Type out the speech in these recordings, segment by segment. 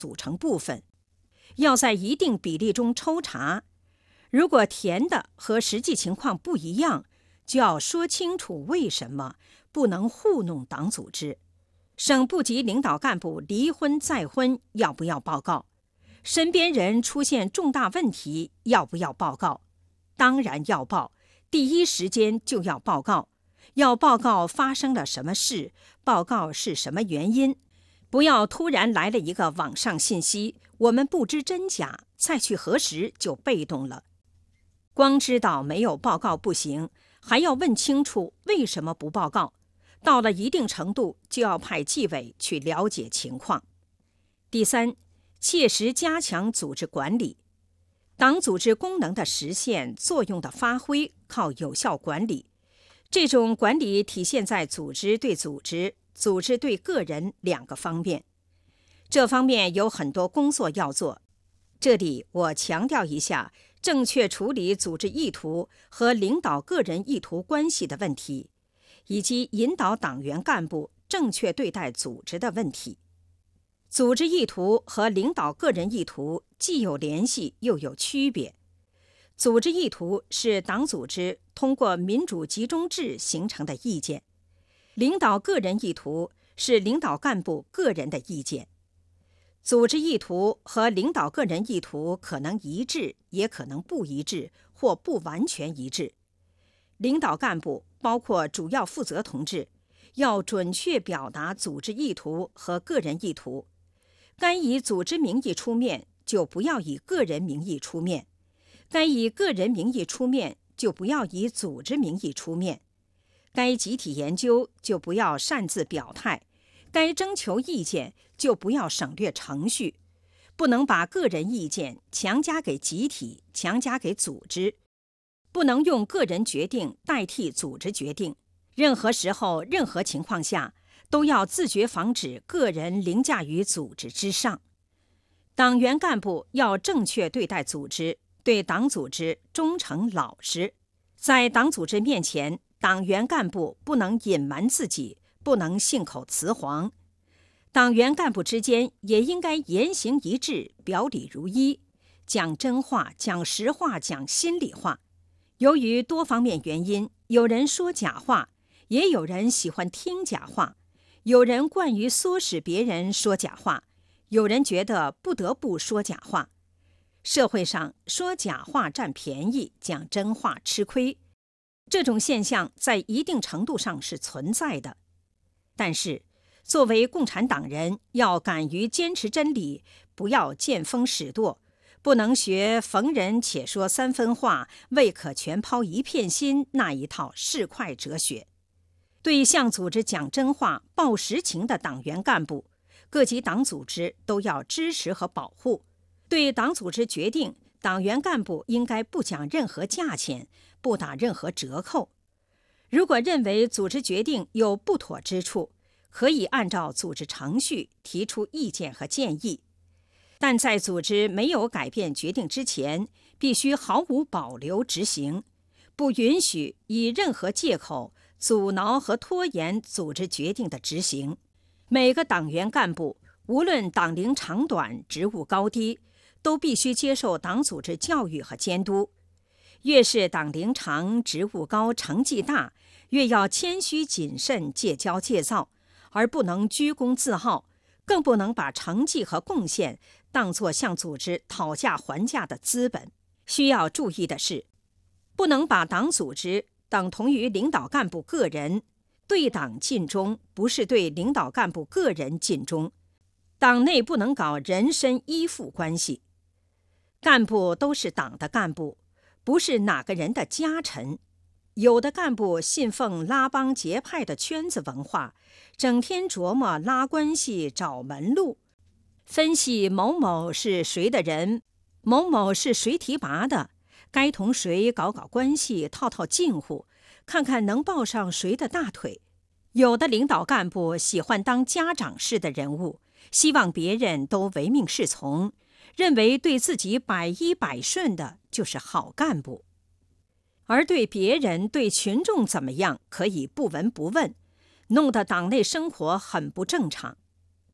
组成部分，要在一定比例中抽查。如果填的和实际情况不一样，就要说清楚为什么，不能糊弄党组织。省部级领导干部离婚再婚要不要报告？身边人出现重大问题要不要报告？当然要报，第一时间就要报告。要报告发生了什么事，报告是什么原因，不要突然来了一个网上信息，我们不知真假，再去核实就被动了。光知道没有报告不行，还要问清楚为什么不报告。到了一定程度，就要派纪委去了解情况。第三，切实加强组织管理。党组织功能的实现、作用的发挥，靠有效管理。这种管理体现在组织对组织、组织对个人两个方面。这方面有很多工作要做。这里我强调一下，正确处理组织意图和领导个人意图关系的问题，以及引导党员干部正确对待组织的问题。组织意图和领导个人意图既有联系又有区别。组织意图是党组织通过民主集中制形成的意见，领导个人意图是领导干部个人的意见。组织意图和领导个人意图可能一致，也可能不一致，或不完全一致。领导干部包括主要负责同志，要准确表达组织意图和个人意图。该以组织名义出面，就不要以个人名义出面；该以个人名义出面，就不要以组织名义出面；该集体研究，就不要擅自表态；该征求意见，就不要省略程序。不能把个人意见强加给集体，强加给组织。不能用个人决定代替组织决定。任何时候、任何情况下，都要自觉防止个人凌驾于组织之上。党员干部要正确对待组织，对党组织忠诚老实。在党组织面前，党员干部不能隐瞒自己，不能信口雌黄。党员干部之间也应该言行一致，表里如一，讲真话，讲实话，讲心里话。由于多方面原因，有人说假话，也有人喜欢听假话，有人惯于唆使别人说假话，有人觉得不得不说假话。社会上说假话占便宜，讲真话吃亏，这种现象在一定程度上是存在的。但是，作为共产党人，要敢于坚持真理，不要见风使舵，不能学逢人且说三分话，未可全抛一片心那一套市侩哲学。对向组织讲真话、报实情的党员干部，各级党组织都要支持和保护。对党组织决定，党员干部应该不讲任何价钱，不打任何折扣。如果认为组织决定有不妥之处，可以按照组织程序提出意见和建议。但在组织没有改变决定之前，必须毫无保留执行，不允许以任何借口阻挠和拖延组织决定的执行。每个党员干部，无论党龄长短、职务高低，都必须接受党组织教育和监督。越是党龄长、职务高、成绩大，越要谦虚谨慎、戒骄戒躁，而不能居功自傲，更不能把成绩和贡献当作向组织讨价还价的资本。需要注意的是，不能把党组织等同于领导干部个人。对党尽忠，不是对领导干部个人尽忠。党内不能搞人身依附关系。干部都是党的干部，不是哪个人的家臣。有的干部信奉拉帮结派的圈子文化，整天琢磨拉关系、找门路，分析某某是谁的人，某某是谁提拔的，该同谁搞搞关系，套套近乎，看看能抱上谁的大腿。有的领导干部喜欢当家长式的人物，希望别人都唯命是从，认为对自己百依百顺的就是好干部。而对别人、对群众怎么样可以不闻不问，弄得党内生活很不正常。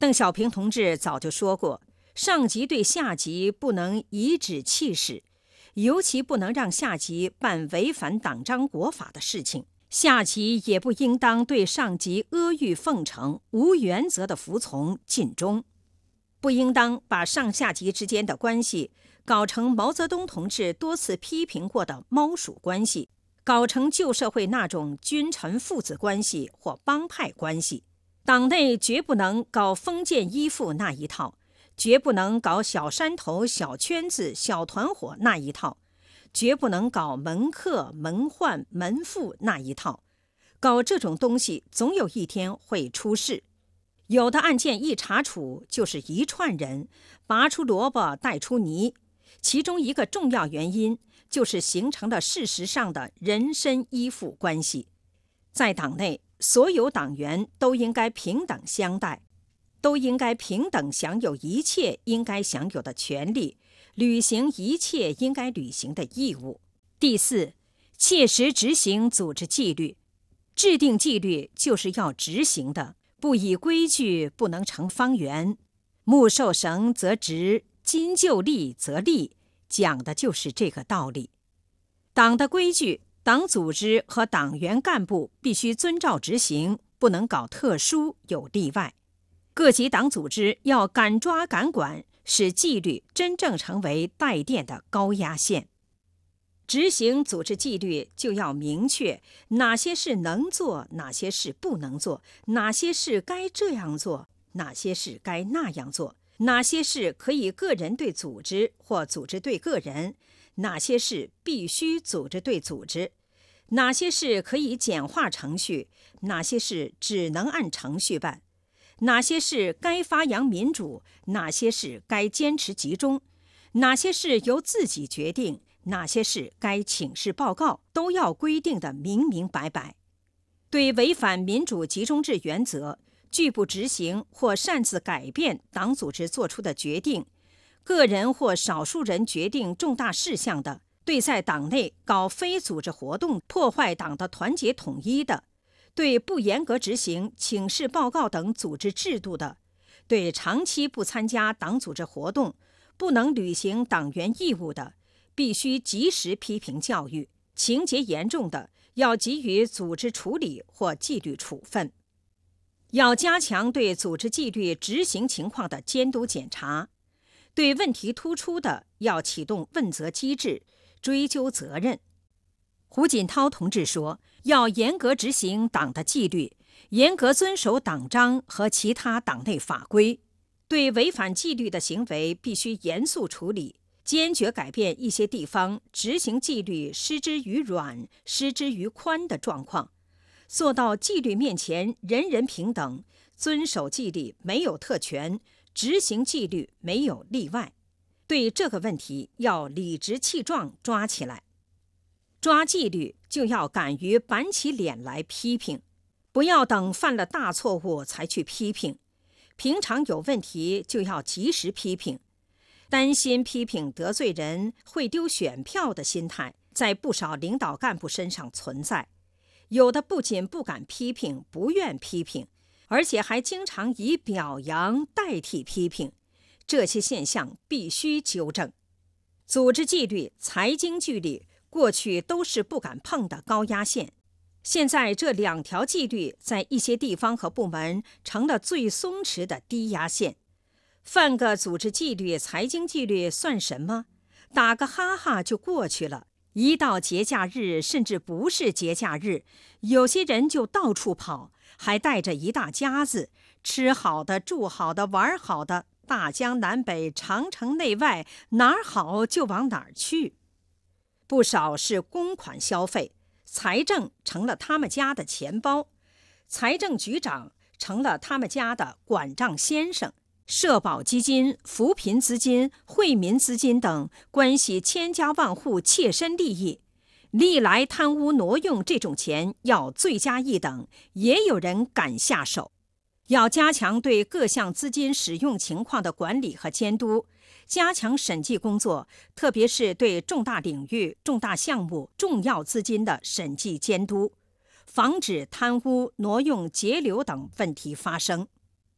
邓小平同志早就说过，上级对下级不能颐指气使，尤其不能让下级办违反党章国法的事情。下级也不应当对上级阿谀奉承、无原则的服从尽忠，不应当把上下级之间的关系搞成毛泽东同志多次批评过的猫鼠关系，搞成旧社会那种君臣父子关系或帮派关系。党内绝不能搞封建依附那一套，绝不能搞小山头、小圈子、小团伙那一套，绝不能搞门客、门宦、门户那一套。搞这种东西，总有一天会出事。有的案件一查处，就是一串人，拔出萝卜带出泥。其中一个重要原因，就是形成了事实上的人身依附关系。在党内，所有党员都应该平等相待，都应该平等享有一切应该享有的权利，履行一切应该履行的义务。第四，切实执行组织纪律。制定纪律就是要执行的，不以规矩不能成方圆。木受绳则直，金就立则立，讲的就是这个道理。党的规矩，党组织和党员干部必须遵照执行，不能搞特殊有例外。各级党组织要敢抓敢管，使纪律真正成为带电的高压线。执行组织纪律就要明确哪些事能做，哪些事不能做，哪些事该这样做，哪些事该那样做，哪些事可以个人对组织或组织对个人，哪些事必须组织对组织，哪些事可以简化程序，哪些事只能按程序办，哪些事该发扬民主，哪些事该坚持集中，哪些事由自己决定，哪些事该请示报告，都要规定得明明白白。对违反民主集中制原则、拒不执行或擅自改变党组织作出的决定，个人或少数人决定重大事项的，对在党内搞非组织活动破坏党的团结统一的，对不严格执行请示报告等组织制度的，对长期不参加党组织活动、不能履行党员义务的，必须及时批评教育，情节严重的要给予组织处理或纪律处分。要加强对组织纪律执行情况的监督检查，对问题突出的要启动问责机制，追究责任。胡锦涛同志说，要严格执行党的纪律，严格遵守党章和其他党内法规，对违反纪律的行为必须严肃处理，坚决改变一些地方执行纪律失之于软、失之于宽的状况，做到纪律面前人人平等，遵守纪律没有特权，执行纪律没有例外。对这个问题要理直气壮抓起来。抓纪律就要敢于板起脸来批评，不要等犯了大错误才去批评。平常有问题就要及时批评。担心批评得罪人会丢选票的心态，在不少领导干部身上存在。有的不仅不敢批评、不愿批评，而且还经常以表扬代替批评，这些现象必须纠正。组织纪律、财经纪律过去都是不敢碰的高压线，现在这两条纪律在一些地方和部门成了最松弛的低压线。犯个组织纪律、财经纪律算什么？打个哈哈就过去了。一到节假日，甚至不是节假日，有些人就到处跑，还带着一大家子，吃好的、住好的、玩好的，大江南北、长城内外，哪儿好就往哪儿去。不少是公款消费，财政成了他们家的钱包，财政局长成了他们家的管账先生。社保基金、扶贫资金、惠民资金等关系千家万户切身利益，历来贪污挪用这种钱要罪加一等，也有人敢下手。要加强对各项资金使用情况的管理和监督，加强审计工作，特别是对重大领域、重大项目、重要资金的审计监督，防止贪污、挪用、截留等问题发生。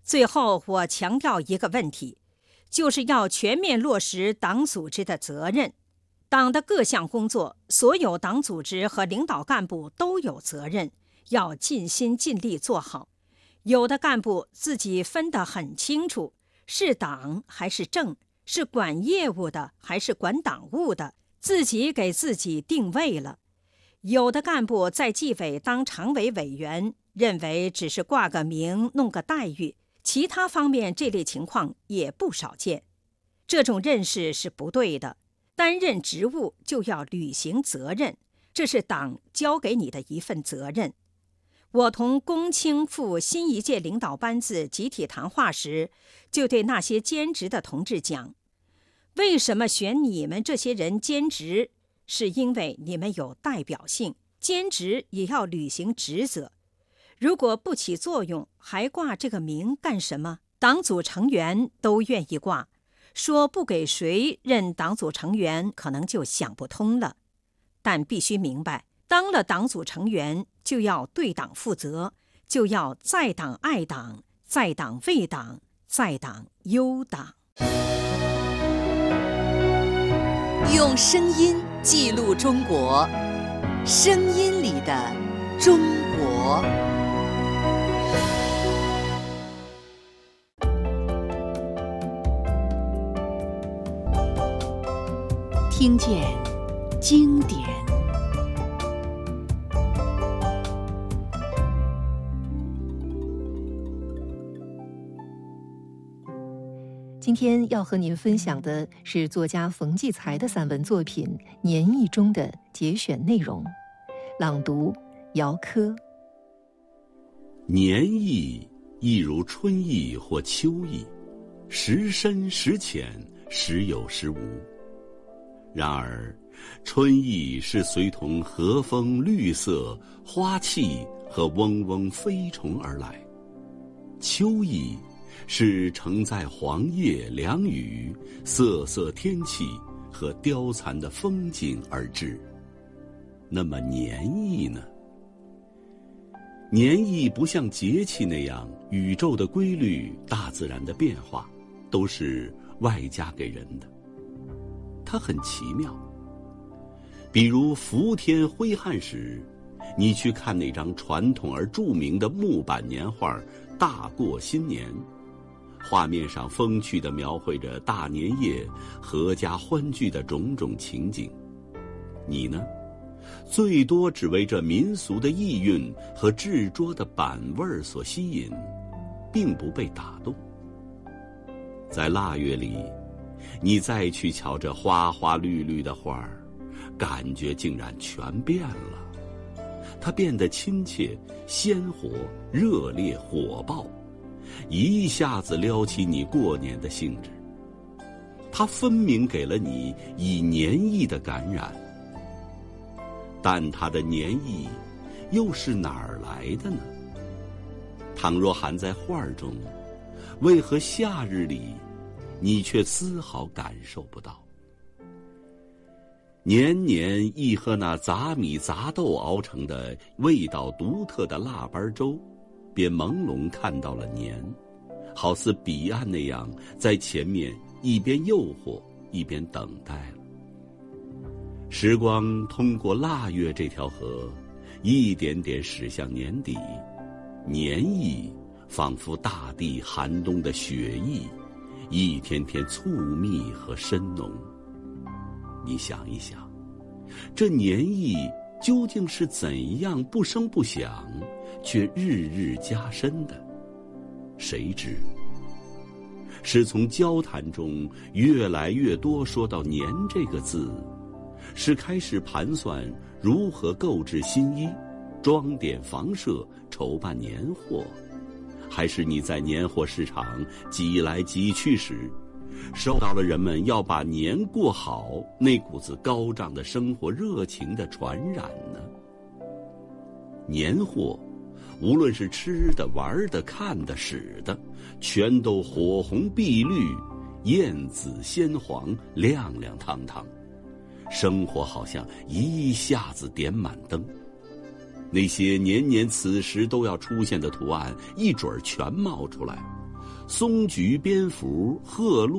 最后，我强调一个问题，就是要全面落实党组织的责任。党的各项工作，所有党组织和领导干部都有责任，要尽心尽力做好。有的干部自己分得很清楚，是党还是政，是管业务的还是管党务的，自己给自己定位了。有的干部在纪委当常委委员，认为只是挂个名弄个待遇，其他方面这类情况也不少见。这种认识是不对的，担任职务就要履行责任，这是党交给你的一份责任。我同龚清赴新一届领导班子集体谈话时，就对那些兼职的同志讲，为什么选你们这些人兼职，是因为你们有代表性，兼职也要履行职责。如果不起作用，还挂这个名干什么？党组成员都愿意挂，说不给谁任党组成员，可能就想不通了。但必须明白，当了党组成员，就要对党负责，就要在党爱党，在党为党，在党忧党。 用声音记录中国，声音里的中国。听见经典。今天要和您分享的是作家冯骥才的散文作品《年意》中的节选内容，朗读姚科。 年意亦如春意或秋意，时深时浅，时有时无。然而春意是随同和风、绿色、花气和嗡嗡飞虫而来，秋意是承载黄叶、凉雨、瑟瑟天气和凋残的风景而至。那么年意呢？年意不像节气那样，宇宙的规律、大自然的变化都是外加给人的，它很奇妙。比如伏天挥汗时，你去看那张传统而著名的木板年画《大过新年》，画面上风趣地描绘着大年夜阖家欢聚的种种情景。你呢，最多只为这民俗的意蕴和制作的板味儿所吸引，并不被打动。在腊月里，你再去瞧这花花绿绿的花儿，感觉竟然全变了。它变得亲切、鲜活、热烈、火爆，一下子撩起你过年的兴致。它分明给了你以年意的感染，但它的年意又是哪儿来的呢？倘若含在画中，为何夏日里你却丝毫感受不到？年年亦喝那杂米杂豆熬成的味道独特的腊八粥，便朦胧看到了年，好似彼岸那样，在前面一边诱惑一边等待了。时光通过腊月这条河，一点点驶向年底，年意仿佛大地寒冬的雪意，一天天促密和深浓。你想一想，这年意究竟是怎样不声不响，却日日加深的？谁知？是从交谈中越来越多说到年这个字，是开始盘算如何购置新衣、装点房舍、筹办年货，还是你在年货市场挤来挤去时，受到了人们要把年过好那股子高涨的生活热情的传染呢？年货，无论是吃的、玩的、看的、使的，全都火红碧绿、艳紫鲜黄、亮亮堂堂，生活好像一下子点满灯。那些年年此时都要出现的图案，一准儿全冒出来， 松菊蝙蝠、鹤鹭